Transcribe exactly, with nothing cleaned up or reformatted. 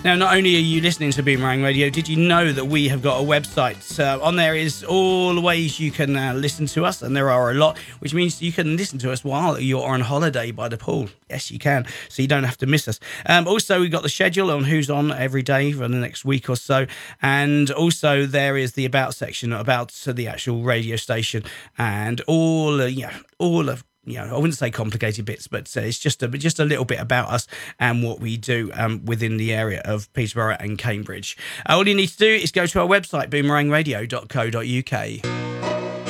Now, not only are you listening to Boomerang Radio, did you know that we have got a website? Uh, on there is all the ways you can uh, listen to us, and there are a lot, which means you can listen to us while you're on holiday by the pool. Yes, you can, so you don't have to miss us. Um, also, we've got the schedule on who's on every day for the next week or so, and also there is the About section about uh, the actual radio station, and all, uh, you know, all of you know, I wouldn't say complicated bits, but uh, it's just a just a little bit about us and what we do um, within the area of Peterborough and Cambridge. Uh, all you need to do is go to our website, boomerang radio dot co dot uk.